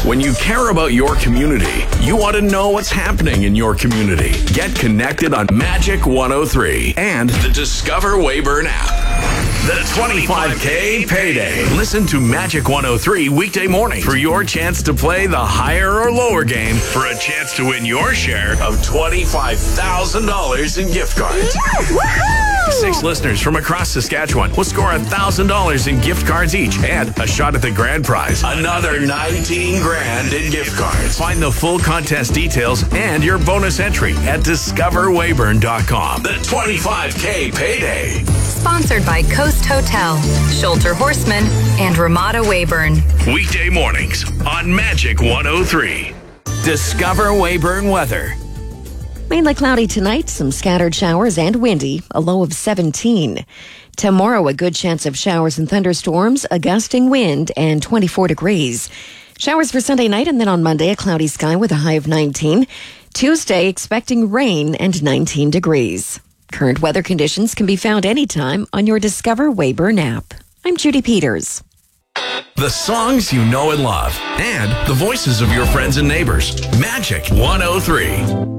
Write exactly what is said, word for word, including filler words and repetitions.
When you care about your community, you want to know what's happening in your community. Get connected on Magic one oh three and the Discover Weyburn app. The twenty-five K Payday. Listen to Magic one oh three weekday morning for your chance to play the higher or lower game for a chance to win your share of twenty-five thousand dollars in gift cards. Yeah, Six listeners from across Saskatchewan will score one thousand dollars in gift cards each and a shot at the grand prize. Another nineteen grand in gift cards. Find the full contest details and your bonus entry at discover weyburn dot com. The twenty-five K Payday. Sponsored by Coast Hotel, Sholter Horseman, and Ramada Weyburn. Weekday mornings on Magic one oh three. Discover Weyburn weather. Mainly cloudy tonight, some scattered showers and windy, a low of seventeen. Tomorrow, a good chance of showers and thunderstorms, a gusting wind, and twenty-four degrees. Showers for Sunday night, and then on Monday, a cloudy sky with a high of nineteen. Tuesday, expecting rain and nineteen degrees. Current weather conditions can be found anytime on your Discover Weyburn app. I'm Judy Peters. The songs you know and love, and the voices of your friends and neighbors. Magic one oh three.